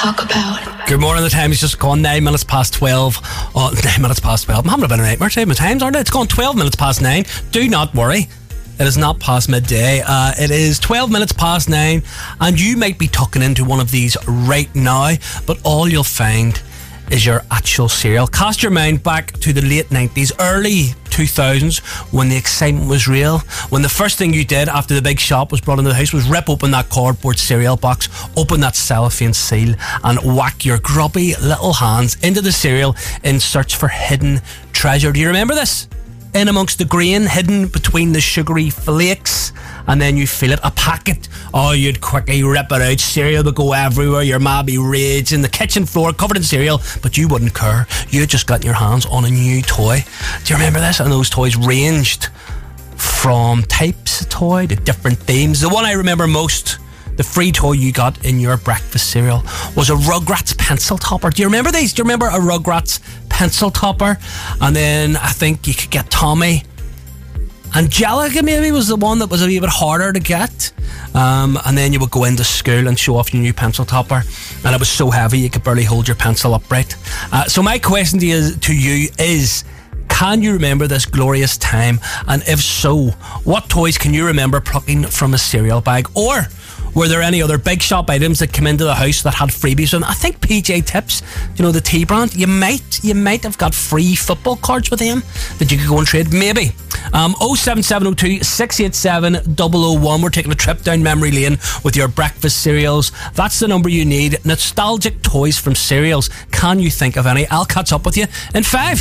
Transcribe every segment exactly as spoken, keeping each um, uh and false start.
talk about. Good morning. The time is just gone nine minutes past twelve. Oh, nine minutes past twelve. I'm having a bit of a nightmare today. My times, aren't they? It's gone twelve minutes past nine. Do not worry. It is not past midday. Uh, it is twelve minutes past nine, and you might be tucking into one of these right now, but all you'll find is your actual cereal. Cast your mind back to the late nineties, early two thousands, when the excitement was real, when the first thing you did after the big shop was brought into the house was rip open that cardboard cereal box, open that cellophane seal, and whack your grubby little hands into the cereal in search for hidden treasure. Do you remember this? In amongst the grain, hidden between the sugary flakes, and then you feel it, a packet. Oh, you'd quickly rip it out. Cereal would go everywhere. Your ma be raging. The kitchen floor covered in cereal, but you wouldn't care. You had just gotten your hands on a new toy. Do you remember this? And those toys ranged from types of toy to different themes. The one I remember most, the free toy you got in your breakfast cereal, was a Rugrats pencil topper. Do you remember these? Do you remember a Rugrats pencil topper? And then I think you could get Tommy. Angelica maybe was the one that was a wee bit harder to get. Um, and then you would go into school and show off your new pencil topper, and it was so heavy you could barely hold your pencil upright. Uh, so my question to you, to you is, can you remember this glorious time? And if so, what toys can you remember plucking from a cereal bag? Or were there any other big shop items that came into the house that had freebies? And I think P J Tips, you know, the tea brand, you might you might have got free football cards with them that you could go and trade. Maybe. Um, oh seven seven oh two, six eight seven, oh oh one. We're taking a trip down memory lane with your breakfast cereals. That's the number you need. Nostalgic toys from cereals. Can you think of any? I'll catch up with you in five.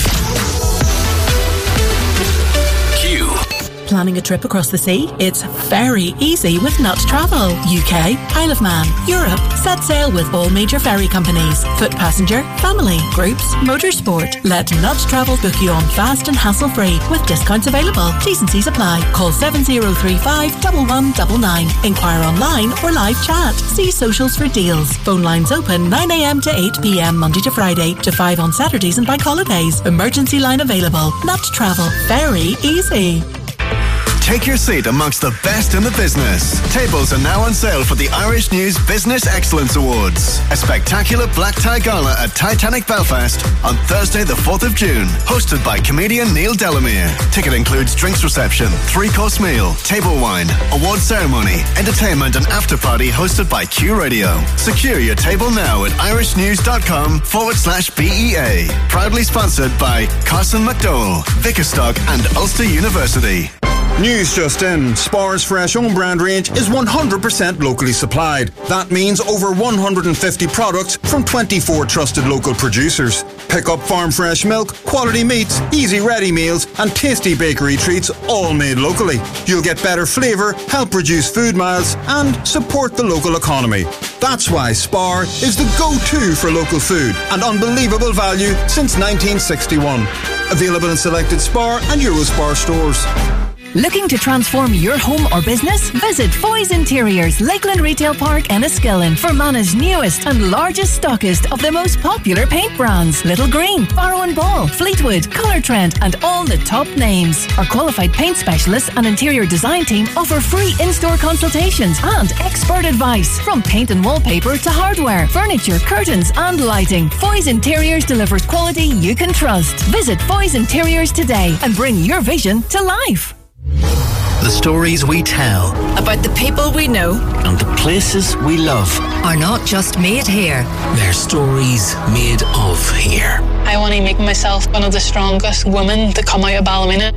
Planning a trip across the sea? It's very easy with Nut Travel. U K, Isle of Man, Europe. Set sail with all major ferry companies. Foot passenger, family, groups, motorsport. Let Nut Travel book you on fast and hassle-free with discounts available. T's and C's apply. Call seven oh three five, one one nine nine. Inquire online or live chat. See socials for deals. Phone lines open nine a.m. to eight p.m. Monday to Friday, to five on Saturdays and bank holidays. Emergency line available. Nut Travel. Very easy. Take your seat amongst the best in the business. Tables are now on sale for the Irish News Business Excellence Awards, a spectacular black tie gala at Titanic Belfast on Thursday the fourth of June, hosted by comedian Neil Delamere. Ticket includes drinks reception, three-course meal, table wine, award ceremony, entertainment and after-party hosted by Q Radio. Secure your table now at irishnews.com forward slash BEA. Proudly sponsored by Carson McDowell, Vickerstock and Ulster University. News just in. Spar's fresh own brand range is one hundred percent locally supplied. That means over one hundred fifty products from twenty-four trusted local producers. Pick up farm fresh milk, quality meats, easy ready meals and tasty bakery treats, all made locally. You'll get better flavour, help reduce food miles and support the local economy. That's why Spar is the go-to for local food and unbelievable value since nineteen sixty-one. Available in selected Spar and Eurospar stores. Looking to transform your home or business? Visit Foy's Interiors, Lakeland Retail Park, Enniskillen for Mana's newest and largest stockist of the most popular paint brands. Little Green, Barrow and Ball, Fleetwood, Colour Trend and all the top names. Our qualified paint specialists and interior design team offer free in-store consultations and expert advice. From paint and wallpaper to hardware, furniture, curtains and lighting, Foy's Interiors delivers quality you can trust. Visit Foy's Interiors today and bring your vision to life. The stories we tell about the people we know and the places we love are not just made here. They're stories made of here. I want to make myself one of the strongest women to come out of Ballymena.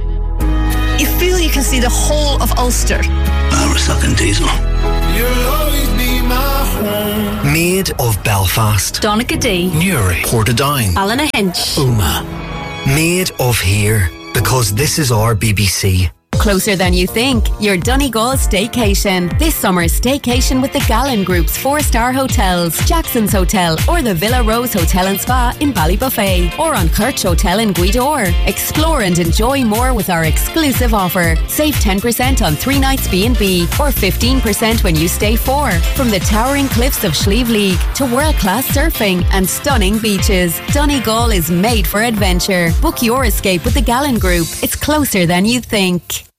You feel you can see the whole of Ulster. Irish and Diesel. You'll always be my home. Made of Belfast, Donaghadee, Newry, Portadown, Ballynahinch, Omagh. Made of here, because this is our B B C. Closer than you think, your Donegal staycation. This summer's staycation with the Gallen Group's four-star hotels, Jackson's Hotel or the Villa Rose Hotel and Spa in Ballybuffet or on Kirch Hotel in Guidor. Explore and enjoy more with our exclusive offer. Save ten percent on three nights B and B or fifteen percent when you stay four. From the towering cliffs of Slieve League to world-class surfing and stunning beaches, Donegal is made for adventure. Book your escape with the Gallen Group. It's closer than you think.